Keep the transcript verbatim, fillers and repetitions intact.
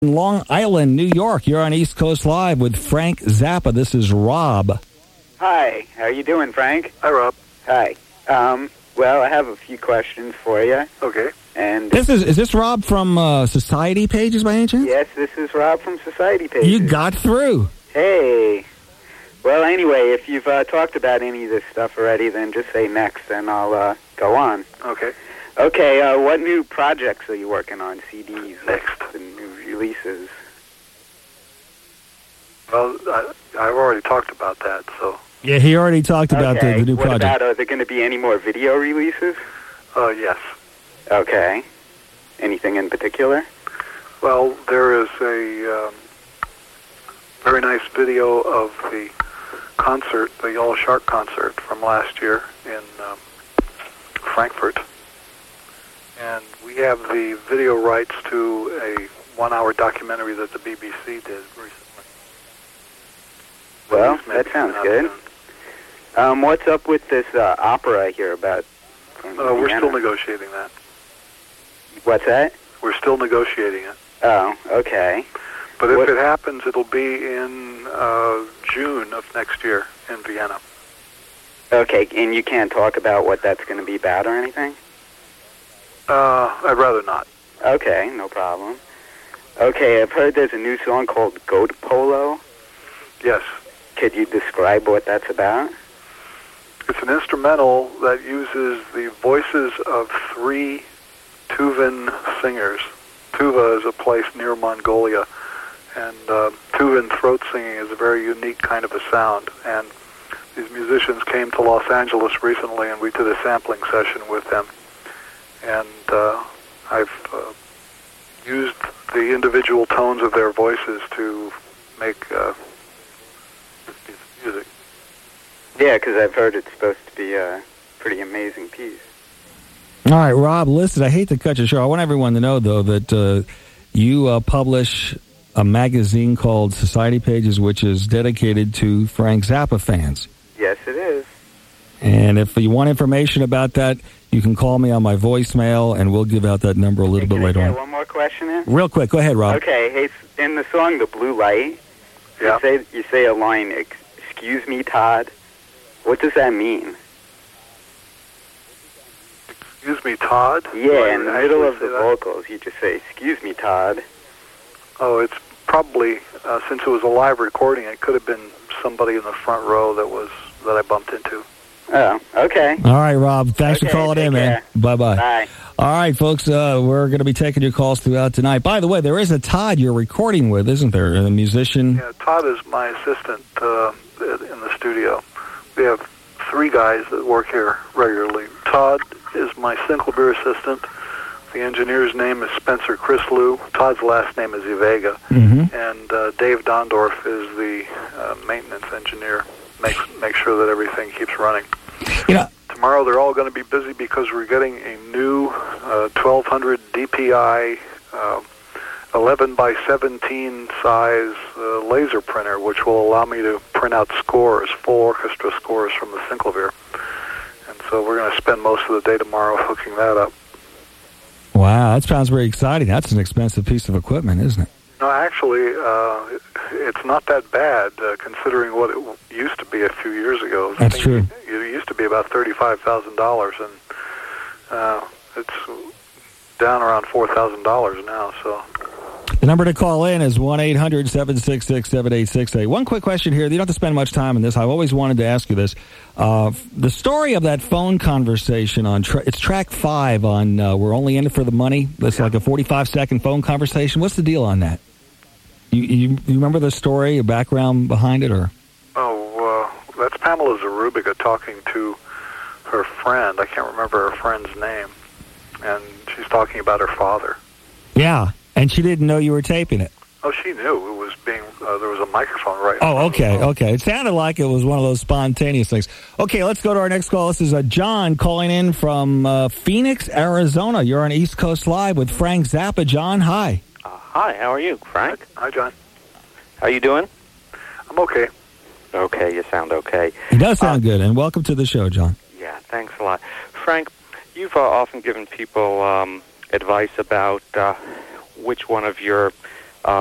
Long Island, New York. You're on East Coast Live with Frank Zappa. This is Rob. Hi. How you doing, Frank? Hi, Rob. Hi. Um, well, I have a few questions for you. Okay. And This is is this Rob from uh, Society Pages by any chance? yes, this is Rob from Society Pages. You got through. Hey. Well, anyway, if you've uh, talked about any of this stuff already, then just say next, and I'll uh, go on. Okay. Okay. Uh, what new projects are you working on? C Ds, Next. and new releases. Well, I, I've already talked about that, so... Yeah, he already talked about okay. the, the new what project. About, are there going to be any more video releases? Uh, yes. Okay. Anything in particular? Well, there is a um, very nice video of the concert, the Yellow Shark concert from last year in um, Frankfurt. And we have the video rights to a one-hour documentary that the B B C did recently. Well, These may that be sounds coming out good. Um, what's up with this uh, opera I hear about? from soon. Uh, we're Vienna? still negotiating that. What's that? We're still negotiating it. Oh, okay. But if What- it happens, it'll be in uh, June of next year in Vienna. Okay, and you can't talk about what that's going to be about or anything? Uh, I'd rather not. Okay, no problem. Okay, I've heard there's a new song called Goat Polo. Yes. Could you describe what that's about? It's an instrumental that uses the voices of three Tuvan singers. Tuva is a place near Mongolia, and uh, Tuvan throat singing is a very unique kind of a sound. And these musicians came to Los Angeles recently, and we did a sampling session with them. And uh, I've uh, used the individual tones of their voices to make uh, this piece of music. Yeah, because I've heard it's supposed to be a pretty amazing piece. All right, Rob, listen, I hate to cut your show. I want everyone to know, though, that uh, you uh, publish a magazine called Society Pages, which is dedicated to Frank Zappa fans. Yes, it is. And if you want information about that, you can call me on my voicemail, and we'll give out that number a little Hey, bit can later I on. get one more question in? Real quick, go ahead, Rob. Okay, hey, s- in the song "The Blue Light," Yeah. you say you say a line, "Ex- "Excuse me, Todd." What does that mean? Excuse me, Todd? Yeah, in the I middle actually of the say that? vocals, you just say, "Excuse me, Todd." Oh, it's probably, uh, since it was a live recording, it could have been somebody in the front row that was that I bumped into. Oh, okay. All right, Rob, thanks Okay, for calling take in, man. care. Bye-bye. Bye. All right, folks, uh, we're going to be taking your calls throughout tonight. By the way, there is a Todd you're recording with, isn't there? A musician. Yeah, Todd is my assistant uh, in the studio. We have three guys that work here regularly. Todd is my Synclavier assistant. The engineer's name is Spencer Chrislew. Todd's last name is Ivega. Mm-hmm. And uh, Dave Dondorf is the uh, maintenance engineer. Makes make sure that everything keeps running. You know, Tomorrow they're all going to be busy because we're getting a new uh, twelve hundred D P I uh, eleven by seventeen size uh, laser printer, which will allow me to print out scores, full orchestra scores from the Synclavier. And so we're going to spend most of the day tomorrow hooking that up. wow, that sounds very exciting. That's an expensive piece of equipment, isn't it? No, actually, uh, it, it's not that bad uh, considering what it w- used to be a few years ago. I That's think true. It, it used to be about thirty-five thousand dollars, and uh, it's down around four thousand dollars now. So, The number to call in is one eight hundred seven six six seven eight six eight. One quick question here. You don't have to spend much time on this. I've always wanted to ask you this. Uh, the story of that phone conversation on, tra- it's track five on uh, We're Only In It For The Money. It's like a forty-five second phone conversation. What's the deal on that? You, you, you remember the story, a background behind it, or? oh, uh, that's Pamela Zarubiga talking to her friend. I can't remember her friend's name, and she's talking about her father. Yeah, and she didn't know you were taping it. Oh, she knew it was being. Uh, there was a microphone right. in Oh, front of the okay, phone. okay. It sounded like it was one of those spontaneous things. Okay, let's go to our next call. This is uh, John calling in from uh, Phoenix, Arizona. You're on East Coast Live with Frank Zappa. John, hi. Uh, hi, how are you, Frank? Hi, John. How you doing? I'm okay. Okay, you sound okay. He does sound good, and welcome to the show, John. Yeah, thanks a lot. Frank, you've uh, often given people um, advice about uh, which one of your